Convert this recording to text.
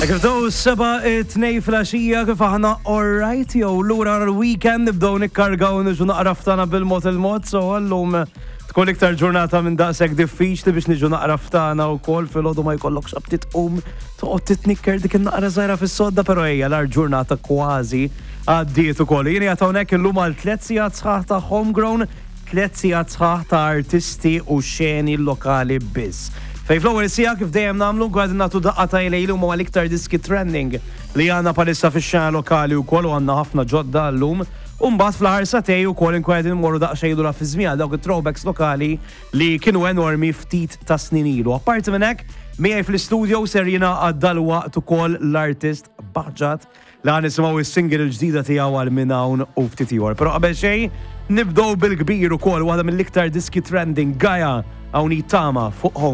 Kif daw seba it-nej flasġija kif aħna alright jew lura l-weekend nibdew nikkargaw niġu naqraf tagħna bil-mod il-mod, so llum tkun iktar ġurnata minn daqshekk diffiċli biex niġu naqraf tagħna wkoll filgħodu ma jkollokx abtit toqgħod titnikker dik in-naqra żgħira fis-sodda, però hija l-ar ġurnata kważi għaddiet ukoll. Jien qiegħed hawnhekk illum għal 3 sigħat sħaħ ta' homegrown, 3 sigħat sħaħ ta' artisti u xeni lokali biss. Fej fl-ewwel sija kif dejjem nagħmlu għadin nagħtu daqqa ta' lejlu ma' l-iktar diski trending li għandna palissa fix-xena lokali wkoll u għandna ħafna ġodda llum. U mbagħad fl-aħħar satej ukoll inkun immorru daqsxejn lura fi żmien dawk it-throwbacks lokali li kienu enormi ftit ta' snin ilu. Apparti minn hekk, miegħi fl-istudio ser jingħaqad dalwaqt ukoll l-artist Baħġat li għan nisimgħu is-single il-ġdida tiegħu għal minn hawn u ftit ieħor. Però qabel xejn nibdew bil-kbir ukoll waħda mill-iktar diski trending Gaia hawn tama fuq